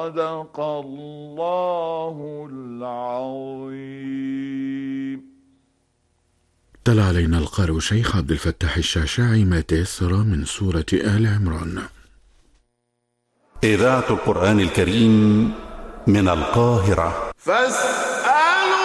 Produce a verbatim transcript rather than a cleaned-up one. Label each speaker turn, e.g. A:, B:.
A: صدق الله العظيم.
B: تلا علينا القارئ شيخ عبد الفتاح الشعشاعي ما تيسر من سورة آل عمران.
C: إذاعة القرآن الكريم من القاهرة.
A: فاستمعوا